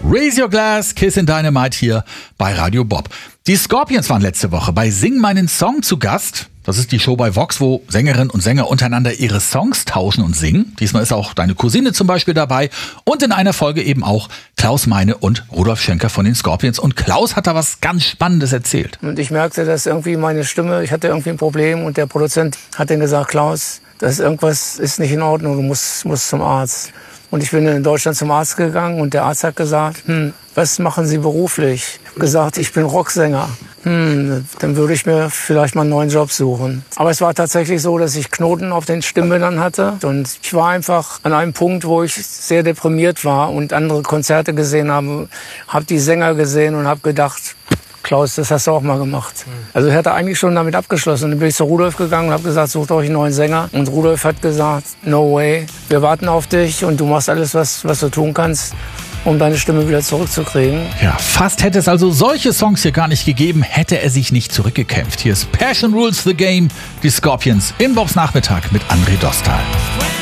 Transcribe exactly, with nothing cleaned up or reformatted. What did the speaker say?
Raise Your Glass, Kiss in Dynamite hier bei Radio Bob. Die Scorpions waren letzte Woche bei Sing meinen Song zu Gast. Das ist die Show bei Vox, wo Sängerinnen und Sänger untereinander ihre Songs tauschen und singen. Diesmal ist auch deine Cousine zum Beispiel dabei. Und in einer Folge eben auch Klaus Meine und Rudolf Schenker von den Scorpions. Und Klaus hat da was ganz Spannendes erzählt. Und ich merkte, dass irgendwie meine Stimme, ich hatte irgendwie ein Problem. Und der Produzent hat dann gesagt, Klaus, das irgendwas ist nicht in Ordnung, du musst, musst zum Arzt. Und ich bin in Deutschland zum Arzt gegangen und der Arzt hat gesagt, hm, was machen Sie beruflich? Ich habe gesagt, ich bin Rocksänger. Hm, dann würde ich mir vielleicht mal einen neuen Job suchen. Aber es war tatsächlich so, dass ich Knoten auf den Stimmbändern hatte. Und ich war einfach an einem Punkt, wo ich sehr deprimiert war und andere Konzerte gesehen habe, habe die Sänger gesehen und habe gedacht, Klaus, das hast du auch mal gemacht. Also ich hatte eigentlich schon damit abgeschlossen. Dann bin ich zu Rudolf gegangen und habe gesagt, sucht euch einen neuen Sänger. Und Rudolf hat gesagt, no way, wir warten auf dich und du machst alles, was, was du tun kannst, um deine Stimme wieder zurückzukriegen. Ja, fast hätte es also solche Songs hier gar nicht gegeben, hätte er sich nicht zurückgekämpft. Hier ist Passion Rules the Game, die Scorpions in Bobs Nachmittag mit André Dostal.